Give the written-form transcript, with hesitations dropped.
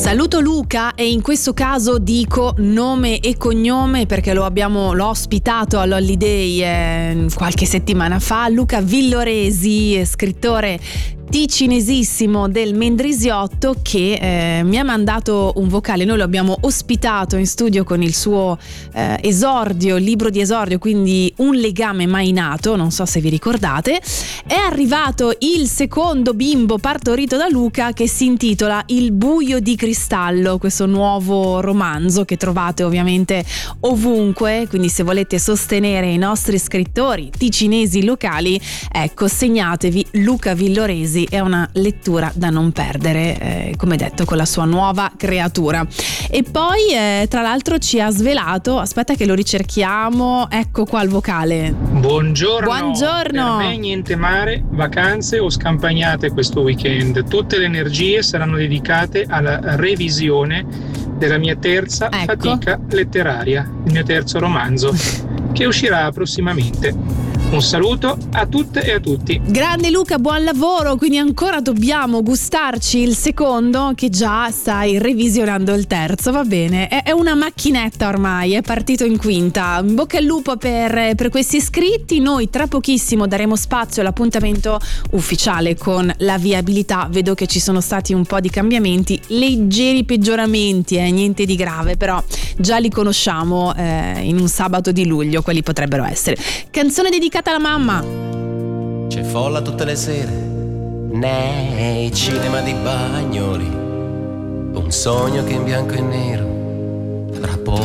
Saluto Luca e in questo caso dico nome e cognome perché l'ho ospitato all'Holiday qualche settimana fa. Luca Villoresi, scrittore ticinesissimo del Mendrisiotto, che mi ha mandato un vocale. Noi lo abbiamo ospitato in studio con il suo libro di esordio, quindi Un legame mai nato, non so se vi ricordate. È arrivato il secondo bimbo partorito da Luca, che si intitola Il buio di cristallo, questo nuovo romanzo che trovate ovviamente ovunque, quindi se volete sostenere i nostri scrittori ticinesi locali, ecco, segnatevi Luca Villoresi, è una lettura da non perdere, come detto, con la sua nuova creatura. E poi tra l'altro ci ha svelato, aspetta che lo ricerchiamo, ecco qua il vocale. Buongiorno. Per me niente mare, vacanze o scampagnate questo weekend. Tutte le energie saranno dedicate alla revisione della mia terza fatica letteraria, il mio terzo romanzo, che uscirà prossimamente. Un saluto a tutte e a tutti. Grande Luca, buon lavoro. Quindi ancora dobbiamo gustarci il secondo, che già stai revisionando il terzo. Va bene, è una macchinetta ormai, è partito in quinta. In bocca al lupo per questi iscritti. Noi tra pochissimo daremo spazio all'appuntamento ufficiale con la viabilità. Vedo che ci sono stati un po' di cambiamenti, leggeri peggioramenti, niente di grave, però già li conosciamo in un sabato di luglio, quali potrebbero essere. Canzone dedicata alla mamma. C'è folla tutte le sere nei cinema di Bagnoli, un sogno che in bianco e nero